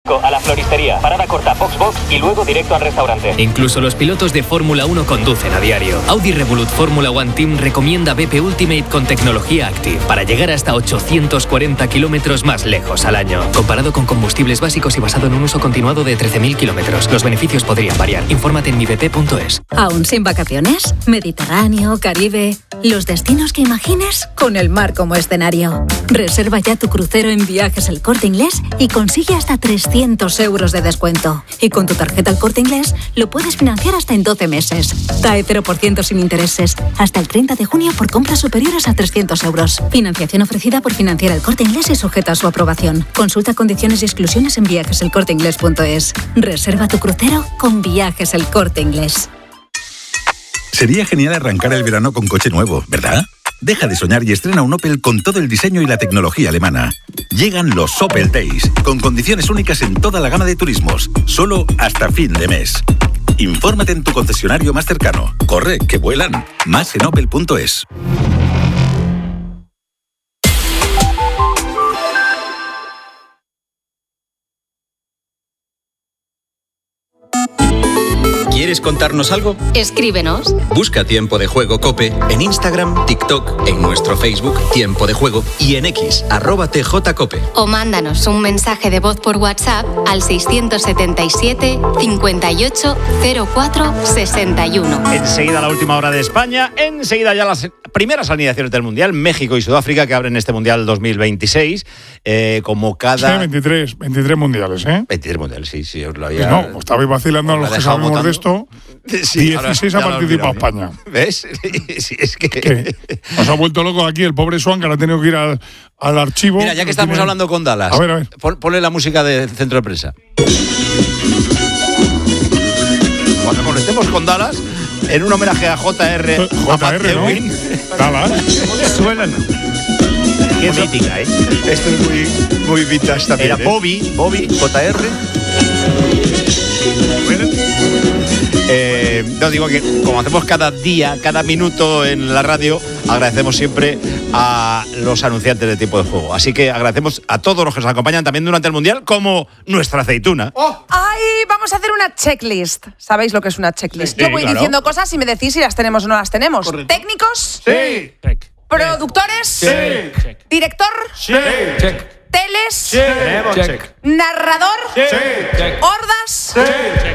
kiosco, a la floristería, parada corta, box y luego directo al restaurante. Incluso los pilotos de Fórmula 1 conducen a diario. Audi Revolut Fórmula One Team recomienda BP Ultimate con tecnología Active para llegar hasta 840 kilómetros más lejos al año. Comparado con combustibles básicos y basado en un uso continuado de 13.000 kilómetros. Los beneficios podrían variar. Infórmate en mibp.es. ¿Aún sin vacaciones? Mediterráneo, Caribe... Los destinos que imagines con el mar como escenario. Reserva ya tu crucero en Viajes El Corte Inglés y consigue hasta 300 euros de descuento. Y con tu tarjeta El Corte Inglés lo puedes financiar hasta en 12 meses. TAE 0% sin intereses. Hasta el 30 de junio por compras superiores a 300 euros. Financiación ofrecida por Financiera El Corte Inglés y sujeta a su aprobación. Consulta condiciones y exclusiones en viajeselcorteinglés.es. Reserva tu crucero con Viajes El Corte Inglés. Sería genial arrancar el verano con coche nuevo, ¿verdad? Deja de soñar y estrena un Opel con todo el diseño y la tecnología alemana. Llegan los Opel Days, con condiciones únicas en toda la gama de turismos, solo hasta fin de mes. Infórmate en tu concesionario más cercano. Corre, que vuelan. Más en opel.es. ¿Quieres contarnos algo? Escríbenos. Busca Tiempo de Juego COPE en Instagram, TikTok, en nuestro Facebook Tiempo de Juego y en X, @TJCope. O mándanos un mensaje de voz por WhatsApp al 677 58 04 61. Enseguida la última hora de España, enseguida ya las primeras alineaciones del Mundial, México y Sudáfrica, que abren este Mundial 2026, como cada... Sí, 23 mundiales, ¿eh? 23 mundiales, sí, os lo había... No, estabais vacilando a los que sabemos votando de esto. Sí, 16 ha participado España. ¿Ves? Sí, es que... ¿Qué? Nos ha vuelto loco aquí el pobre Swan, que ahora ha tenido que ir al archivo. Mira, ya que estamos hablando con Dallas, a ver. Ponle la música del centro de prensa. Cuando conectemos con Dallas, en un homenaje a JR, ¿no? Dallas. Suenan. Qué mítica, ¿eh? Esto es muy vintage también. Era Bobby, JR. No, digo que como hacemos cada día, cada minuto en la radio, agradecemos siempre a los anunciantes de Tiempo de Juego. Así que agradecemos a todos los que nos acompañan también durante el Mundial, como nuestra aceituna. ¡Oh! ¡Ay! Vamos a hacer una checklist. ¿Sabéis lo que es una checklist? Sí, yo voy claro. diciendo cosas y me decís si las tenemos o no las tenemos. Correcto. ¿Técnicos? Sí. ¿Productores? Sí. ¿Director? Sí. ¿Teles? Sí. Check. ¿Narrador? Sí. ¿Hordas? Sí.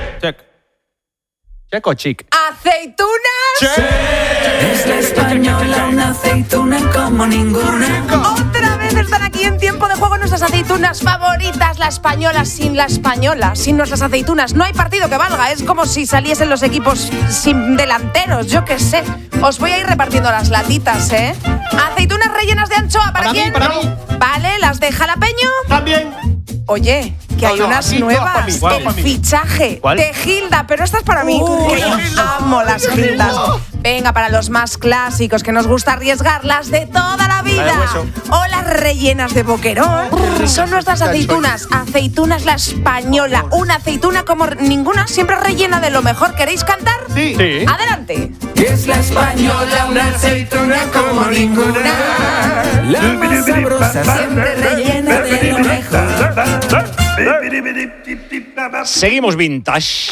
¿Checo chic? ¿Aceitunas? Sí. Es la española, una aceituna como ninguna. Otra vez están aquí en Tiempo de Juego nuestras aceitunas favoritas, la española. Sin la española, sin nuestras aceitunas, no hay partido que valga. Es como si saliesen los equipos sin delanteros, yo qué sé. Os voy a ir repartiendo las latitas, ¿eh? Aceitunas rellenas de anchoa, ¿para quién? Para mí. Vale, las de jalapeño. También. Oye, que hay unas así, nuevas. todas para mí. El fichaje de Gilda, pero esta es para mí. Que yo amo las Gildas. Venga, para los más clásicos, que nos gusta arriesgar, las de toda la vida. O las rellenas de boquerón. Son nuestras aceitunas. Aceitunas la española. Una aceituna como ninguna, siempre rellena de lo mejor. ¿Queréis cantar? Sí. Adelante. Es la española, una aceituna como ninguna. La más sabrosa, siempre rellena de lo mejor. Seguimos vintage.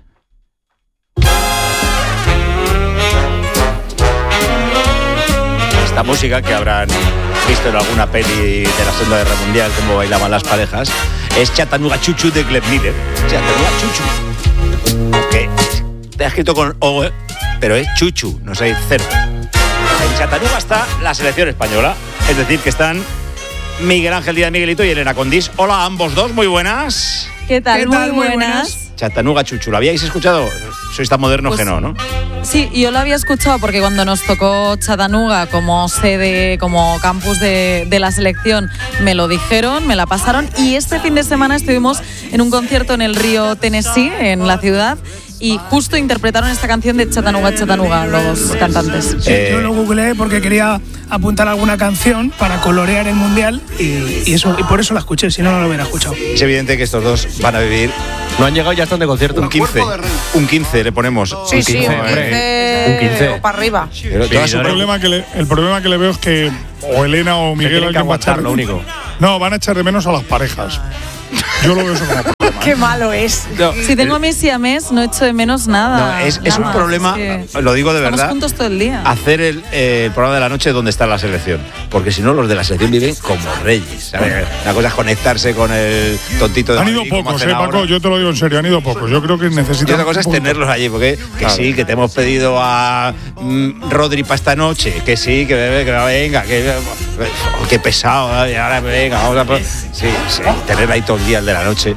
Esta música que habrán visto en alguna peli de la Segunda Guerra Mundial, como bailaban las parejas, es Chattanooga Choo Choo de Glenn Miller. Chattanooga Choo Choo. Que está escrito con O, pero es chuchu, no sé, cero. En Chattanooga está la selección española, es decir, que están Miguel Ángel Díaz Miguelito y Elena Condis. Hola a ambos dos, muy buenas. ¿Qué tal? Muy buenas. Chattanooga Choo Choo, ¿lo habíais escuchado? Sois tan modernos Pues, que no, ¿no? Sí, yo lo había escuchado porque cuando nos tocó Chattanooga como sede, como campus de la selección, me lo dijeron, me la pasaron, y este fin de semana estuvimos en un concierto en el río Tennessee, en la ciudad, y justo interpretaron esta canción de Chattanooga, Chattanooga, los cantantes. Sí, yo lo googleé porque quería apuntar alguna canción para colorear el Mundial y por eso la escuché, si no, no lo hubiera escuchado. Es evidente que estos dos van a vivir... No han llegado, ya están de concierto. Un 15 le ponemos. Sí, un 15 o para arriba. El problema que le veo es que o Elena o Miguel alguien va a echar. Lo único. No, van a echar de menos a las parejas. Yo lo veo eso como Qué malo es. No, si tengo a mis siamés, no echo de menos nada. No, es un problema, lo digo de verdad. Estamos juntos todo el día. Hacer el programa de la noche donde está la selección. Porque si no, los de la selección viven como reyes. ¿Sabes? La cosa es conectarse con el tontito de Han ido pocos, Paco, yo te lo digo en serio, han ido pocos. Yo creo que necesitan. Y otra cosa es tenerlos allí, porque sí, que te hemos pedido a Rodri para esta noche, que sí, que venga, qué pesado, ahora venga, vamos a. Sí, tener ahí todo el día el de la noche.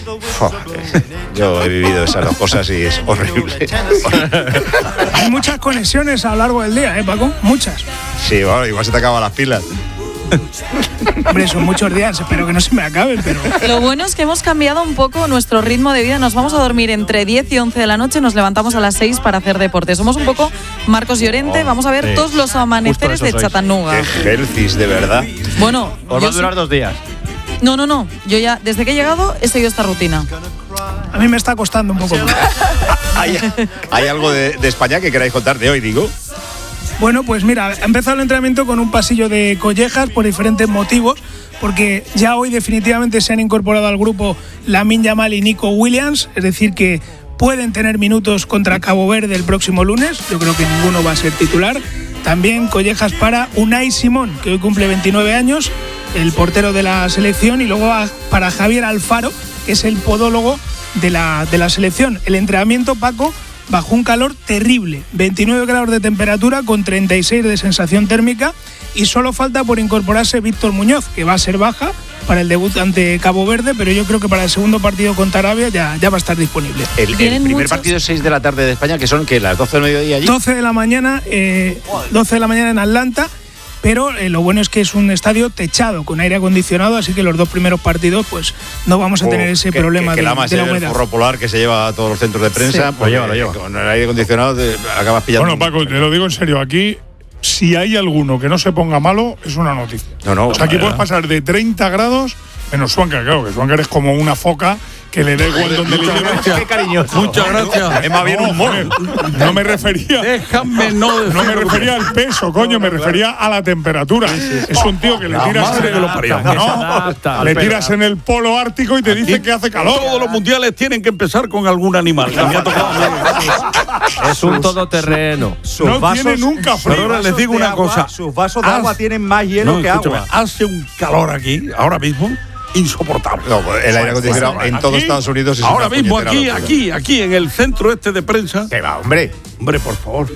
Yo he vivido esas dos cosas y es horrible. Hay muchas conexiones a lo largo del día, Paco, muchas. Sí, bueno, igual se te acaban las pilas. Hombre, son muchos días, espero que no se me acaben, pero... Lo bueno es que hemos cambiado un poco nuestro ritmo de vida. Nos vamos a dormir entre 10 y 11 de la noche, nos levantamos a las 6 para hacer deporte. Somos un poco Marcos Llorente, vamos a ver todos los amaneceres de Chattanooga. Qué healthy, de verdad. Bueno, os va a durar 2 días. No. Yo ya, desde que he llegado, he seguido esta rutina. A mí me está costando un poco. ¿Hay algo de España que queráis contar de hoy, digo? Bueno, pues mira, ha empezado el entrenamiento con un pasillo de collejas por diferentes motivos, porque ya hoy definitivamente se han incorporado al grupo Lamine Yamal y Nico Williams, es decir que pueden tener minutos contra Cabo Verde el próximo lunes, yo creo que ninguno va a ser titular. También collejas para Unai Simón, que hoy cumple 29 años, el portero de la selección, y luego para Javier Alfaro, que es el podólogo de la selección. El entrenamiento, Paco, bajo un calor terrible, 29 grados de temperatura con 36 de sensación térmica, y solo falta por incorporarse Víctor Muñoz, que va a ser baja para el debut ante Cabo Verde, pero yo creo que para el segundo partido contra Arabia ya va a estar disponible. El primer partido es 6 de la tarde de España, que son que las 12 del mediodía allí. 12 de la mañana en Atlanta. Pero lo bueno es que es un estadio techado, con aire acondicionado, así que los 2 primeros partidos pues no vamos a tener ese problema de la humedad. El forro polar que se lleva a todos los centros de prensa, pues lo lleva. Con el aire acondicionado acabas pillando. Bueno, Paco, te lo digo en serio, aquí si hay alguno que no se ponga malo, es una noticia. No, o sea, aquí puedes pasar de 30 grados, menos Swankar, claro, que Swankar es como una foca que le da igual donde le lleves. Qué cariñoso. Muchas gracias. Es más bien un mono. No me refería. Déjame no me refería al peso, coño, me refería a la temperatura. Es un tío que le tiras le tiras en el polo ártico y te dice que hace calor. Todos los mundiales tienen que empezar con algún animal. Es un todoterreno. No tiene nunca frío. Pero ahora les digo una cosa. Sus vasos de agua tienen más hielo que agua. Hace un calor aquí, ahora mismo, insoportable. No, el aire acondicionado en todo Estados Unidos es ahora mismo aquí en el centro de prensa. ¿Qué va, hombre, por favor.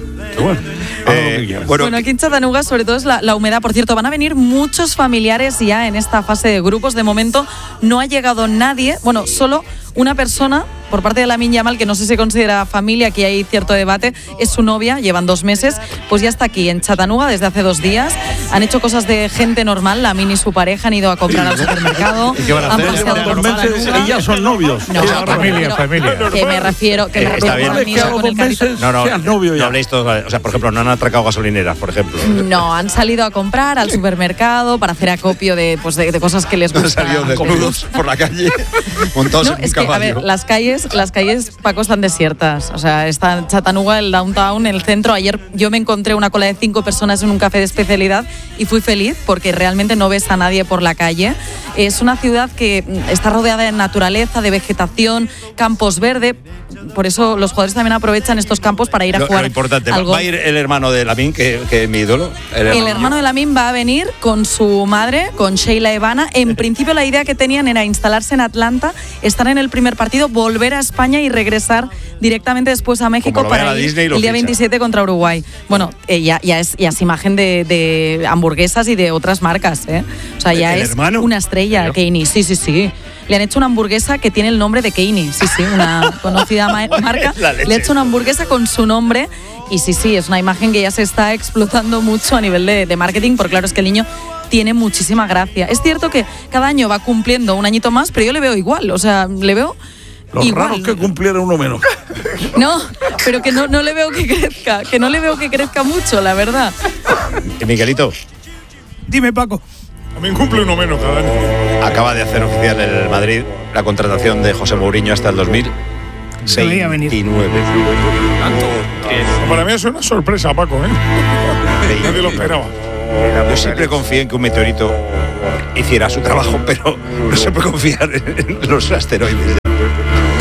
Bueno, aquí en Chattanooga sobre todo es la humedad. Por cierto, van a venir muchos familiares ya en esta fase de grupos. De momento no ha llegado nadie, bueno, solo una persona por parte de Lamine Yamal, que no sé si se considera familia, aquí hay cierto debate, es su novia, llevan 2 meses, pues ya está aquí en Chattanooga desde hace 2 días. Han hecho cosas de gente normal, Lamine y su pareja han ido a comprar al supermercado. ¿Y qué van a hacer? Llevan 2 meses y ya son novios. No, familia. Que me refiero está bien. Que a los 2 meses sean novios ya. No habléis todos, o sea, por ejemplo, no han atracado gasolineras, por ejemplo. No, han salido a comprar al supermercado para hacer acopio de cosas que les gustan. Han salido desnudos por la calle, montados en un caballo. A ver, las calles, Paco, están desiertas. O sea, está en Chattanooga, el downtown, el centro. Ayer yo me encontré una cola de 5 personas en un café de especialidad y fui feliz porque realmente no ves a nadie por la calle. Es una ciudad que está rodeada de naturaleza, de vegetación, campos verdes. Por eso los jugadores también aprovechan estos campos para ir a jugar. Lo importante, algo. ¿Va a ir el hermano de Lamine, que es mi ídolo? El hermano de Lamine va a venir con su madre, con Sheila Evana. En principio la idea que tenían era instalarse en Atlanta, estar en el primer partido, volver a España y regresar directamente después a México para ir el día 27 contra Uruguay. Bueno, ya es imagen de hamburguesas y de otras marcas, ¿eh? O sea, ya es hermano? Una estrella, Keini. Sí. Le han hecho una hamburguesa que tiene el nombre de Keini. Sí, una conocida marca. Le ha hecho una hamburguesa con su nombre. Y sí, es una imagen que ya se está explotando mucho a nivel de marketing, porque claro, es que el niño tiene muchísima gracia. Es cierto que cada año va cumpliendo un añito más, pero yo le veo igual. O sea, le veo Los igual. Raros que cumpliera uno menos. No, pero que no le veo que crezca, que no le veo que crezca mucho, la verdad. Miguelito. Dime, Paco. También cumple uno menos cada año. Acaba de hacer oficial el Madrid la contratación de José Mourinho hasta el 2029. Para mí es una sorpresa, Paco, ¿eh? Nadie lo esperaba. Yo siempre confié en que un meteorito hiciera su trabajo, pero no se puede confiar en los asteroides.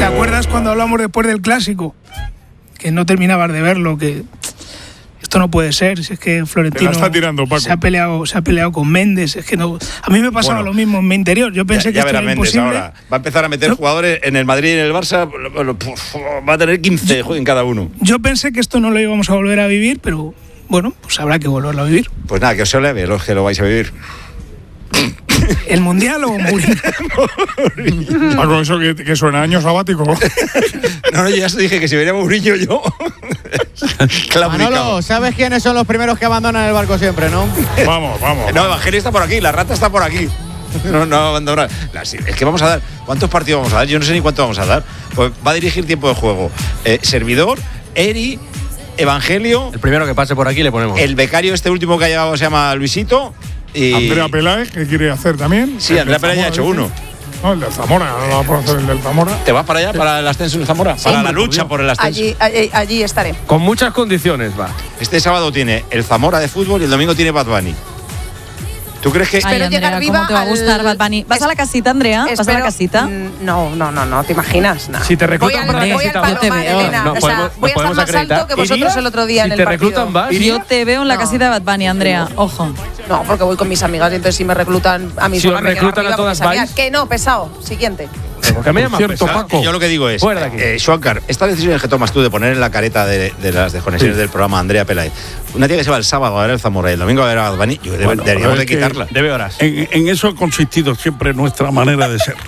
¿Te acuerdas cuando hablamos después del clásico? Que no terminabas de verlo, que esto no puede ser, si es que Florentino Te la está tirando, Paco. se ha peleado con Méndez, es que no. A mí me pasaba lo mismo en mi interior, yo pensé que esto era Méndez imposible. ahora. Va a empezar a meter jugadores en el Madrid y en el Barça, va a tener 15 en cada uno. Yo pensé que esto no lo íbamos a volver a vivir, pero bueno, pues habrá que volverlo a vivir. Pues nada, que os se leve los que lo vais a vivir. ¿El Mundial o Mourinho? Paco, eso que suena año sabático. No, yo ya os dije que si venía Mourinho yo. Manolo, ¿sabes quiénes son los primeros que abandonan el barco siempre, no? Vamos. No, Evangelio está por aquí, la rata está por aquí. No abandona. Es que vamos a dar. ¿Cuántos partidos vamos a dar? Yo no sé ni cuánto vamos a dar. Pues va a dirigir tiempo de juego. Servidor, Eri, Evangelio. El primero que pase por aquí le ponemos. El becario, este último que ha llegado, se llama Luisito. Y Andrea Peláez, ¿qué quiere hacer también? Sí, Andrea Peláez ya ha hecho uno. No, el del Zamora, no va a hacer el del Zamora. ¿Te vas para allá, para el ascenso del Zamora? Sí. Para la lucha por el ascenso. Allí estaré. Con muchas condiciones va. Este sábado tiene el Zamora de fútbol y el domingo tiene Bad Bunny. ¿Tú crees que Ay, Andrea, ¿cómo te va a gustar Bad Bunny? ¿Vas a la casita, Andrea? ¿Vas a la casita? No, ¿te imaginas? No. Si te reclutan voy al Palomar, Elena. No, O sea, voy a estar más alto que vosotros el otro día en el partido. Si te reclutan, vas. Yo te veo en la casita de Bad Bunny, Andrea. Ojo. No, porque voy con mis amigas y entonces si me reclutan a mí Si os reclutan a todas, vais. Que no, pesado. Siguiente. Porque me llaman Cierto, pesado. Paco. Yo lo que digo es, Fuera de aquí. Schwankar, esta decisión que tomas tú de poner en la careta de las desconexiones del programa Andrea Peláez, una tía que se va el sábado a ver el Zamora y el domingo a ver a Bad Bunny, deberíamos de quitarla. Debe horas. En eso ha consistido siempre nuestra manera de ser.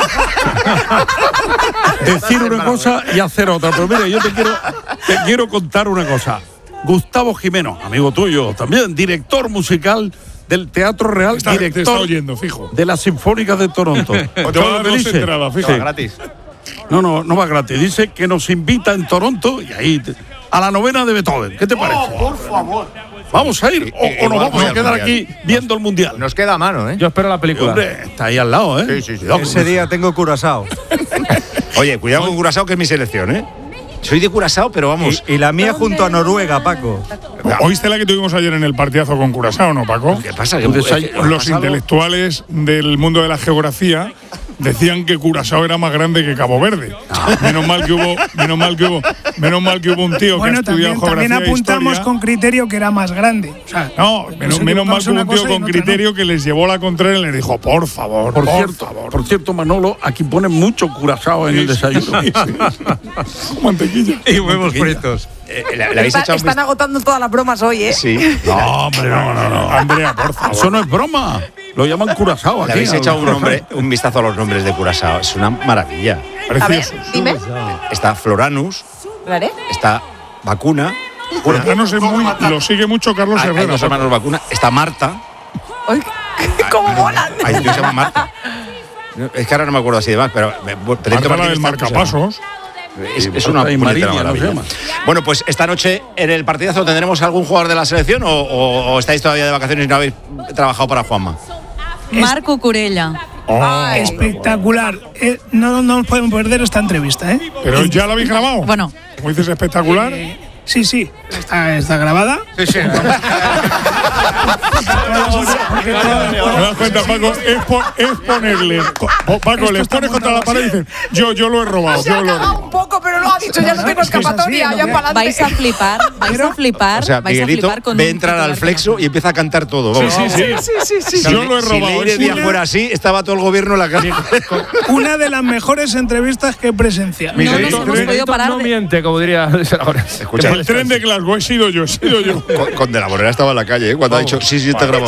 Decir una cosa y hacer otra. Pero mira, yo te quiero contar una cosa. Gustavo Jimeno, amigo tuyo también, director musical del Teatro Real, Te está director oyendo, fijo. de la Sinfónica de Toronto. Te va a dar dos entradas, fijo. Sí. Gratis. No va gratis. Dice que nos invita en Toronto y ahí a la novena de Beethoven. ¿Qué te parece? Por favor. ¿Vamos a ir o nos vamos a quedar aquí viendo el Mundial? Nos queda a mano, ¿eh? Yo espero la película. Hombre, está ahí al lado, ¿eh? Sí. Cuidado con Ese eso. día tengo Curazao. Oye, cuidado con Curazao, que es mi selección, ¿eh? Soy de Curazao, pero vamos. Y la mía junto a Noruega, Paco. ¿Oíste la que tuvimos ayer en el partidazo con Curazao, no, Paco? ¿Qué pasa? Los intelectuales del mundo de la geografía decían que Curazao era más grande que Cabo Verde. Menos mal que hubo un tío que ha Bueno, estudiado también geografía e apuntamos historia. con criterio que era más grande. O sea, No, menos mal que hubo un tío con criterio que les llevó la contraria y les dijo, por favor, Por cierto, Manolo, aquí ponen mucho Curazao en el desayuno. Mantequilla. Y huevos fritos. ¿Le habéis echado un Están agotando todas las bromas hoy, ¿eh? Sí. No, hombre, no. Andrea, por favor. Eso no es broma. Lo llaman Curazao aquí. ¿Le habéis echado un vistazo a los nombres de Curazao? Es una maravilla. A ver, Precioso. dime. Está Floranus, ¿Vale? está Vacuna. Curazao lo sigue mucho Carlos Hay Herrera. dos hermanos Vacuna. Está Marta. Ay, ¿cómo molan? Hay un tío que se llama Marta. Es que ahora no me acuerdo así de más, pero Marta, la del marcapasos. Es una Y puñetera Mariña, ¿no se maravilla. llama? Bueno, pues esta noche en el partidazo tendremos algún jugador de la selección o estáis todavía de vacaciones y no habéis trabajado para Juanma. Marco Curella. espectacular. No nos podemos perder esta entrevista, ¿eh? ¿Pero ya la habéis grabado? Bueno. ¿Cómo dices espectacular? Sí, está grabada. Sí. ¿Te das cuenta, Paco? Es ponerle. Paco, les pones contra la pared y dices, yo lo he robado. Se ha cagado un poco, pero lo ha dicho, ya no tengo escapatoria, ya para adelante. Vais a flipar, O sea, Miguelito ve a entrar al flexo y empieza a cantar todo. Vamos. Sí. Yo lo he robado. Si Leire Díaz fuera así, estaba todo el gobierno en la calle. Una de las mejores entrevistas que he presenciado. Miguelito No miente, como diría ahora. Escucha, El tren de Glasgow he sido yo. con De la Morena estaba en la calle, cuando ha dicho, sí, está grabado.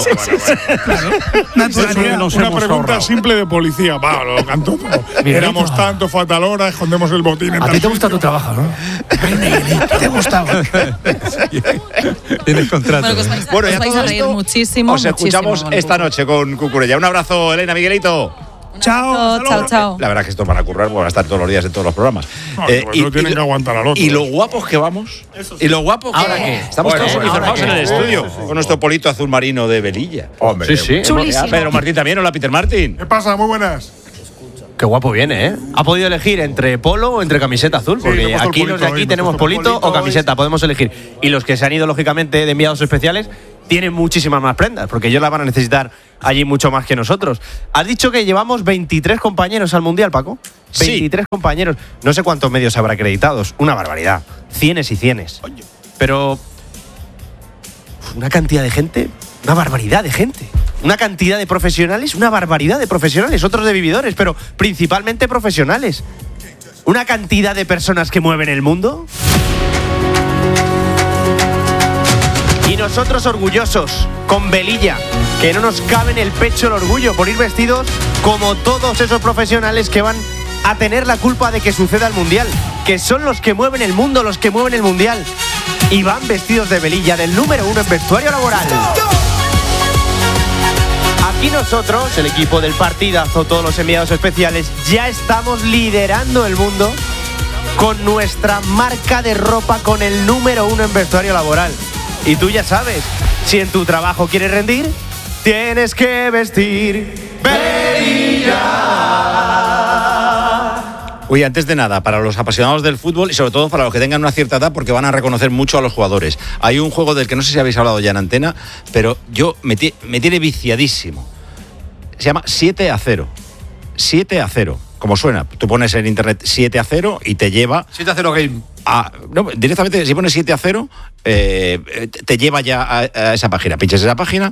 Una pregunta simple de policía. Va, lo cantó todo. Éramos tanto, fatal hora, escondemos el botín. A ti te gusta tu trabajo, ¿no? ¿Te gustaba? Tienes contrato. Bueno, os ya vais todo a reír esto muchísimo. Os escuchamos muchísimo esta noche con Cucurella. Un abrazo, Elena, Miguelito. Chao. La verdad que estos van a currar, porque van a estar todos los días en todos los programas. No tienen que aguantar al otro. Y lo guapos que vamos. Y lo guapos que ¿Ahora vamos. qué? Estamos todos Bueno, uniformados en ¿ahora el qué? estudio. Con nuestro polito azul marino de Velilla. Hombre, sí. Chulísimo. Pedro Martín también, hola Peter Martín. ¿Qué pasa? Muy buenas. Qué guapo viene, ¿eh? Ha podido elegir entre polo o entre camiseta azul, porque aquí los de aquí tenemos polito o camiseta, podemos elegir. Y los que se han ido, lógicamente, de enviados especiales, tienen muchísimas más prendas, porque ellos las van a necesitar allí mucho más que nosotros. Has dicho que llevamos 23 compañeros al Mundial, Paco. 23 compañeros. No sé cuántos medios habrá acreditados. Una barbaridad. Cienes y cienes. Pero una cantidad de gente, una barbaridad de gente. Una cantidad de profesionales, una barbaridad de profesionales, otros de vividores, pero principalmente profesionales. Una cantidad de personas que mueven el mundo. Y nosotros orgullosos, con velilla, que no nos cabe en el pecho el orgullo por ir vestidos como todos esos profesionales que van a tener la culpa de que suceda el Mundial, que son los que mueven el mundo, los que mueven el Mundial. Y van vestidos de velilla, del número 1 en vestuario laboral. Aquí nosotros, el equipo del partidazo, todos los enviados especiales, ya estamos liderando el mundo con nuestra marca de ropa, con el número 1 en vestuario laboral. Y tú ya sabes, si en tu trabajo quieres rendir, tienes que vestir velilla. Oye, antes de nada, para los apasionados del fútbol y sobre todo para los que tengan una cierta edad, porque van a reconocer mucho a los jugadores. Hay un juego del que no sé si habéis hablado ya en antena, pero me tiene viciadísimo. Se llama 7-0. 7-0. Como suena. Tú pones en internet 7-0 y te lleva... 7-0 game. No, directamente, si pones 7-0, te lleva ya a esa página. Pinches esa página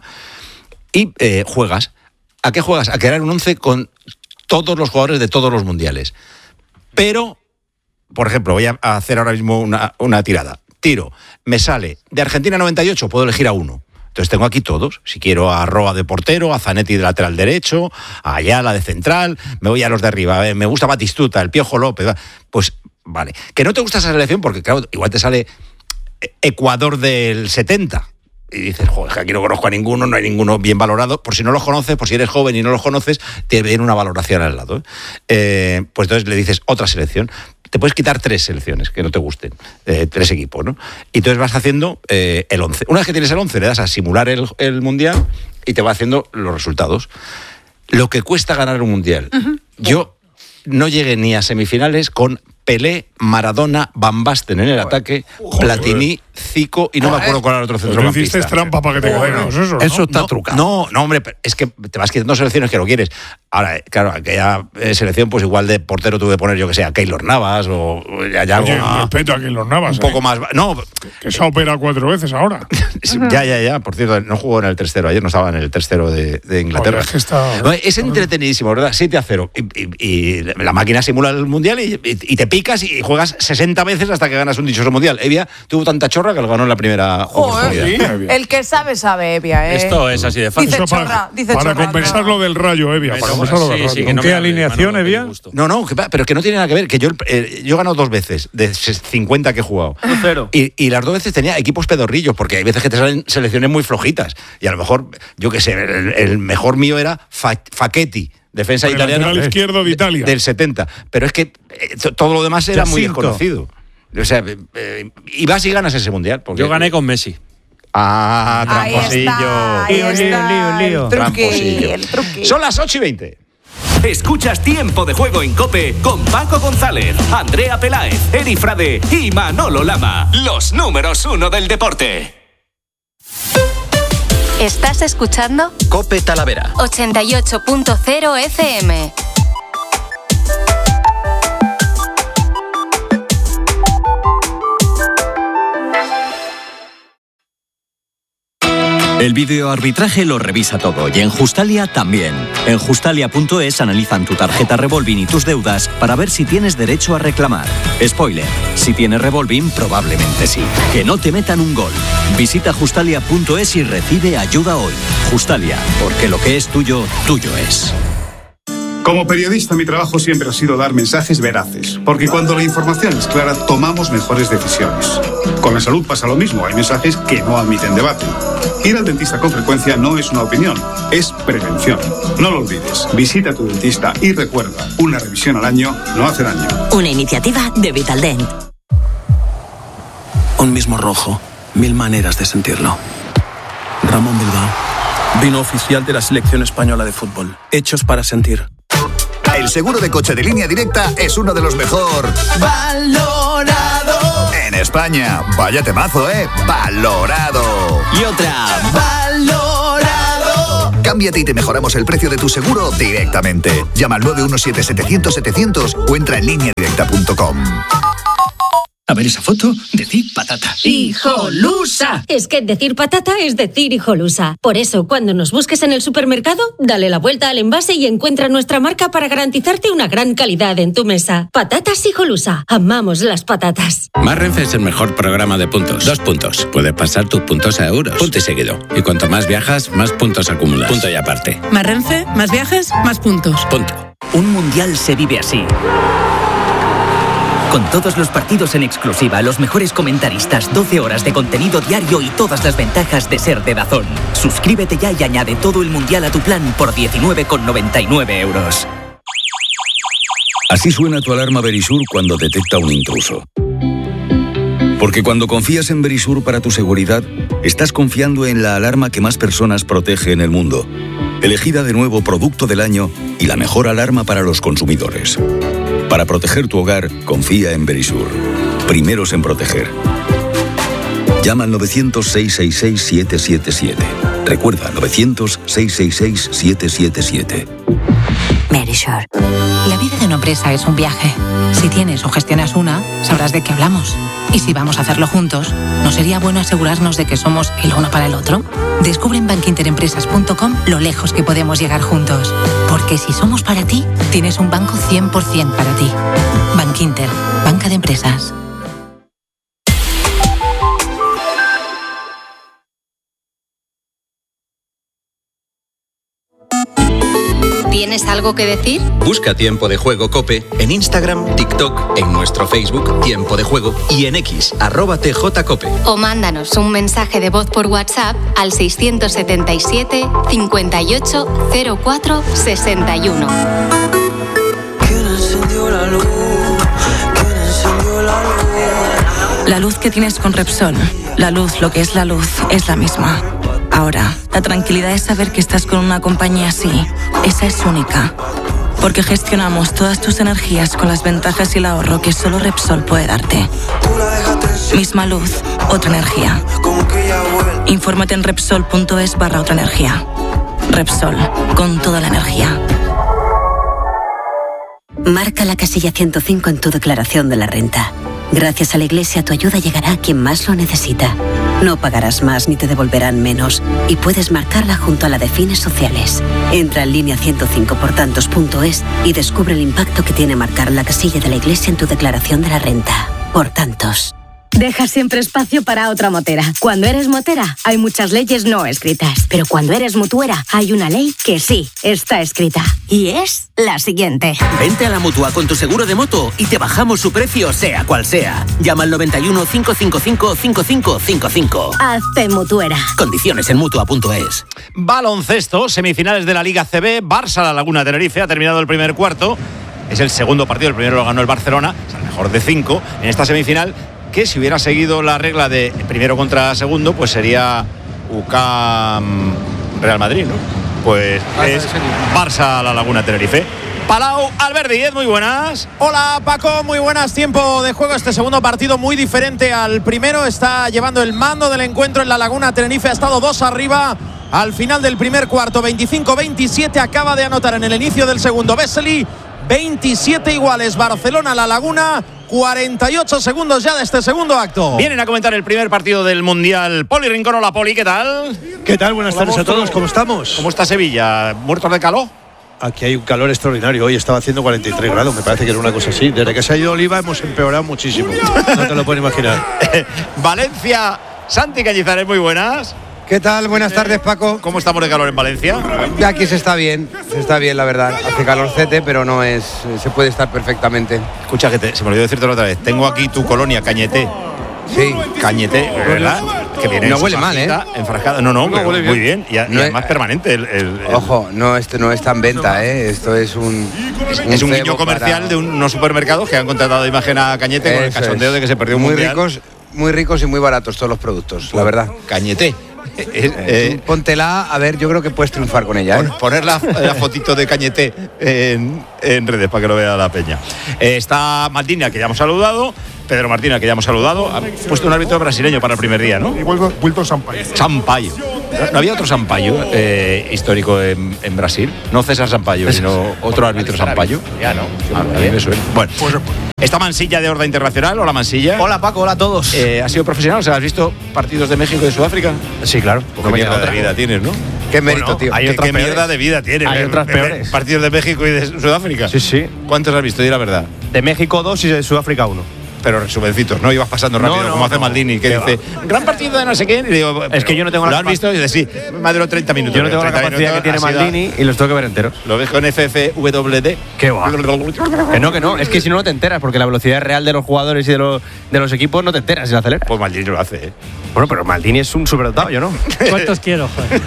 y juegas. ¿A qué juegas? A crear un 11 con todos los jugadores de todos los mundiales. Pero, por ejemplo, voy a hacer ahora mismo una tirada. Tiro, me sale de Argentina 98, puedo elegir a uno. Entonces tengo aquí todos. Si quiero a Roa de portero, a Zanetti de lateral derecho, a Ayala de central, me voy a los de arriba. Me gusta Batistuta, el Piojo López. Pues, vale. Que no te gusta esa selección porque, claro, igual te sale Ecuador del 70. Y dices, joder, aquí no conozco a ninguno, no hay ninguno bien valorado. Por si no los conoces, por si eres joven y no los conoces, te viene una valoración al lado. Pues entonces le dices otra selección. Te puedes quitar 3 selecciones que no te gusten, 3 equipos, ¿no? Y entonces vas haciendo el 11. Una vez que tienes el 11, le das a simular el Mundial y te va haciendo los resultados. Lo que cuesta ganar un Mundial. Yo no llegué ni a semifinales con Pelé, Maradona, Van Basten en el ataque, Platini, Zico y no me acuerdo cuál era el otro centrocampista. Hiciste trampa para que te quedemos eso, ¿no? Eso está trucado. No, hombre, es que te vas quitando selecciones que no quieres. Ahora, claro, aquella selección, pues igual de portero tuve que poner, yo que sé, a Keylor Navas o ya Oye, respeto a Keylor Navas. Un poco más. No, que se ha operado 4 veces ahora. Ya. Por cierto, no jugó en el 3-0. Ayer no estaba en el 3-0 de Inglaterra. Oye, es entretenidísimo, ¿verdad? 7-0. Y la máquina simula el Mundial y te picas y juegas 60 veces hasta que ganas un dichoso Mundial. Evia tuvo tanta chorra que lo ganó en la primera oportunidad. ¿Sí? El que sabe, Evia. Esto es así de fácil. Dice chorra. Para compensar lo del Rayo, Evia. Para compensar lo del Rayo. ¿Con qué alineación, Evia? No, pero que no tiene nada que ver. Que yo he ganado 2 veces de 50 que he jugado. 0. Y las 2 veces tenía equipos pedorrillos, porque hay veces que te salen selecciones muy flojitas. Y a lo mejor, yo qué sé, el mejor mío era Facchetti, defensa italiana. Lateral izquierdo de Italia. Del 70. Pero es que todo lo demás era muy desconocido. O sea, y vas y ganas ese Mundial. Yo gané con Messi. Tramposillo. Lío. El truqui. Son las 8:20. Escuchas Tiempo de Juego en COPE con Paco González, Andrea Peláez, Eri Frade y Manolo Lama. Los números 1 del deporte. ¿Estás escuchando? COPE Talavera 88.0 FM. El videoarbitraje lo revisa todo y en Justalia también. En Justalia.es analizan tu tarjeta Revolving y tus deudas para ver si tienes derecho a reclamar. Spoiler, si tienes Revolving probablemente sí. Que no te metan un gol. Visita Justalia.es y recibe ayuda hoy. Justalia, porque lo que es tuyo, tuyo es. Como periodista, mi trabajo siempre ha sido dar mensajes veraces, porque cuando la información es clara, tomamos mejores decisiones. Con la salud pasa lo mismo, hay mensajes que no admiten debate. Ir al dentista con frecuencia no es una opinión, es prevención. No lo olvides, visita a tu dentista y recuerda, una revisión al año no hace daño. Una iniciativa de Vitaldent. Un mismo rojo, 1000 maneras de sentirlo. Ramón Bilbao, vino oficial de la selección española de fútbol, hechos para sentir. el seguro de coche de Línea Directa es uno de los mejor valorado en España. Vaya temazo, valorado. y otra valorado. Cámbiate y te mejoramos el precio de tu seguro directamente. Llama al 917-700-700 o entra en lineadirecta.com. A ver esa foto, decir patata. ¡Hijolusa! Es que decir patata es decir hijolusa. Por eso, cuando nos busques en el supermercado, dale la vuelta al envase y encuentra nuestra marca para garantizarte una gran calidad en tu mesa. Patatas Hijolusa. Amamos las patatas. Más Renfe es el mejor programa de puntos. 2 puntos. Puedes pasar tus puntos a euros. Punto y seguido. Y cuanto más viajas, más puntos acumulas. Punto y aparte. Más Renfe, más viajes, más puntos. Punto. Un mundial se vive así. Con todos los partidos en exclusiva, los mejores comentaristas, 12 horas de contenido diario y todas las ventajas de ser de DAZN. Suscríbete ya y añade todo el mundial a tu plan por 19,99 euros. Así suena tu alarma Verisur cuando detecta un intruso. Porque cuando confías en Verisur para tu seguridad, estás confiando en la alarma que más personas protege en el mundo. Elegida de nuevo Producto del Año y la mejor alarma para los consumidores. Para proteger tu hogar, confía en Verisur. Primeros en proteger. Llama al 900-666-777. Recuerda, 900-666-777. Verisur. La vida de una empresa es un viaje. Si tienes o gestionas una, sabrás de qué hablamos. Y si vamos a hacerlo juntos, ¿no sería bueno asegurarnos de que somos el uno para el otro? Descubre en bankinterempresas.com lo lejos que podemos llegar juntos. Porque si somos para ti, tienes un banco 100% para ti. Bankinter, banca de empresas. ¿Tienes algo que decir? Busca Tiempo de Juego COPE en Instagram, TikTok, en nuestro Facebook Tiempo de Juego y en X, @TJCOPE. O mándanos un mensaje de voz por WhatsApp al 677 58 04 61. La luz que tienes con Repsol, la luz, lo que es la luz, es la misma. Ahora, la tranquilidad es saber que estás con una compañía así. Esa es única. Porque gestionamos todas tus energías con las ventajas y el ahorro que solo Repsol puede darte. Misma luz, otra energía. Infórmate en Repsol.es/otra energía. Repsol, con toda la energía. Marca la casilla 105 en tu declaración de la renta. Gracias a la Iglesia, tu ayuda llegará a quien más lo necesita. No pagarás más ni te devolverán menos. Y puedes marcarla junto a la de fines sociales. Entra en línea 105portantos.es y descubre el impacto que tiene marcar la casilla de la Iglesia en tu declaración de la renta. Por tantos. Deja siempre espacio para otra motera. Cuando eres motera, hay muchas leyes no escritas. Pero cuando eres mutuera, hay una ley que sí está escrita. Y es la siguiente. Vente a la Mutua con tu seguro de moto y te bajamos su precio, sea cual sea. Llama al 91 555 5555. Hazte mutuera. Condiciones en Mutua.es. Baloncesto, semifinales de la Liga CB, Barça La Laguna Tenerife, ha terminado el primer cuarto. Es el segundo partido, el primero lo ganó el Barcelona, es el mejor de 5 en esta semifinal, que si hubiera seguido la regla de primero contra segundo, pues sería UCAM Real Madrid, ¿no? Pues es Barça La Laguna Tenerife. Palau, Albert Díez, muy buenas. Hola Paco, muy buenas. Tiempo de juego, este segundo partido muy diferente al primero. Está llevando el mando del encuentro en La Laguna Tenerife, ha estado 2 arriba al final del primer cuarto, 25-27, acaba de anotar en el inicio del segundo Vesely. 27 iguales, Barcelona La Laguna, 48 segundos ya de este segundo acto. Vienen a comentar el primer partido del Mundial. Poli Rincón, hola Poli, ¿qué tal? ¿Qué tal? Buenas tardes a todos, ¿cómo estamos? ¿Cómo está Sevilla? ¿Muertos de calor? Aquí hay un calor extraordinario, hoy estaba haciendo 43 grados, me parece que era una cosa así. Desde que se ha ido Oliva hemos empeorado muchísimo, no te lo puedes imaginar. Valencia, Santi Cañizares, muy buenas. ¿Qué tal? Buenas tardes, Paco. ¿Cómo estamos de calor en Valencia? Aquí se está bien, la verdad. Hace calorcete, pero no es, se puede estar perfectamente. Escucha, que se me olvidó decirte otra vez. Tengo aquí tu colonia, Cañete. Sí. Cañete, ¿verdad? Que viene no huele mal, ¿eh? Enfrascada. No, huele muy bien. Y además permanente. Ojo, no está en venta, ¿eh? Esto es un guiño comercial de unos supermercados que han contratado de imagen a Cañete con el cachondeo de que se perdió un mundial. Muy ricos y muy baratos todos los productos, la verdad. Cañete. Póntela, a ver, yo creo que puedes triunfar con ella. Poner la fotito de Cañete en redes para que lo vea la peña. Está Maldini, al que ya hemos saludado. Pedro Martín, al que ya hemos saludado. Ha puesto un árbitro brasileño para el primer día, ¿no? Y vuelto Sampaio. Sampaio. ¿No había otro Sampaio histórico en Brasil? No César Sampaio, sino otro árbitro Sampaio. Ya no. A mí me suena. Bueno, está Mansilla de Horda Internacional. Hola, Mansilla. Hola, Paco. Hola a todos. ¿Has sido profesional? O sea, ¿has visto partidos de México y de Sudáfrica? Sí, claro. ¿Qué mierda de vida tienes, no? Qué mérito, tío. ¿Qué mierda de vida tienes? Hay otras peores. ¿Partidos de México y de Sudáfrica? Sí. ¿Cuántos has visto? Di la verdad. De México 2 y de Sudáfrica 1. Pero resumencitos, no ibas pasando rápido, como hace Maldini, que dice, gran partido de no sé quién. Y digo, es que yo no tengo ¿lo has visto? Y dice, sí, más de los 30 minutos. Yo no tengo la capacidad que tiene Maldini y los tengo que ver enteros. ¿Lo ves con FFWD? ¿Qué va? Que no. Es que si no te enteras, porque la velocidad real de los jugadores y de los equipos no te enteras si la aceleras. Pues Maldini lo hace, Bueno, pero Maldini es un superdotado, yo no. ¿Cuántos quiero, joder?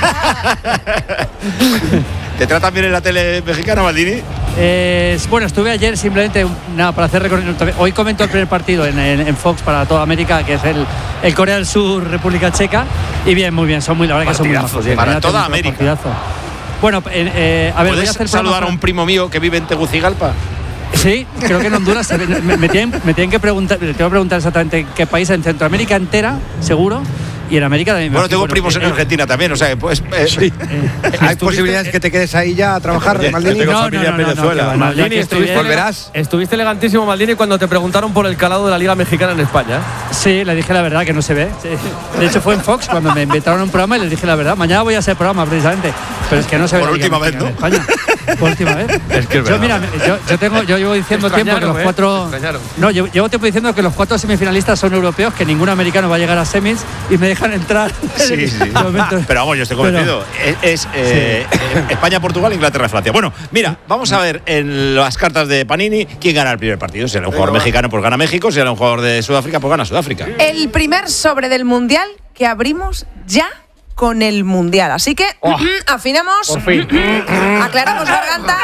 ¿Te tratan bien en la tele mexicana, Maldini? Bueno, estuve ayer simplemente para hacer recorrido. Hoy comento el primer partido en Fox para toda América, que es el Corea del Sur, República Checa. Y bien, muy bien, la verdad que son muy majos. Para toda América. Partidazo. Bueno, a ver, voy a hacer saludar a un primo mío que vive en Tegucigalpa. Sí, creo que en Honduras me tienen que preguntar, te voy a preguntar exactamente en qué país, en Centroamérica entera, seguro. Y en América también. Bueno, tengo primos en Argentina también, o sea que pues. Sí. ¿Hay posibilidades que te quedes ahí ya a trabajar, Maldini? Tengo familia en Venezuela. Maldini, volverás. Estuviste elegantísimo, Maldini, cuando te preguntaron por el calado de la Liga Mexicana en España. Sí, le dije la verdad, que no se ve. Sí. De hecho, fue en Fox cuando me invitaron a un programa y les dije la verdad. Mañana voy a hacer programa, precisamente. Pero es que no se ve. Por última vez, ¿no? Por última vez. Es que es verdad. Yo llevo diciendo tiempo que los cuatro. No, llevo tiempo diciendo que los 4 semifinalistas son europeos, que ningún americano va a llegar a semis y me dejan entrar. Sí. Pero vamos, yo estoy convencido. Es España, Portugal, Inglaterra, Francia. Bueno, mira, vamos a ver en las cartas de Panini quién gana el primer partido. Si era un jugador mexicano, pues gana México. Si era un jugador de Sudáfrica, pues gana Sudáfrica. El primer sobre del Mundial que abrimos ya con el Mundial. Así que afinamos, aclaramos garganta